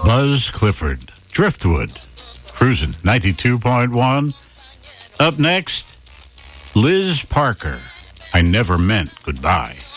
Buzz Clifford, Driftwood, cruising 92.1. Up next, Liz Parker, I Never Meant Goodbye.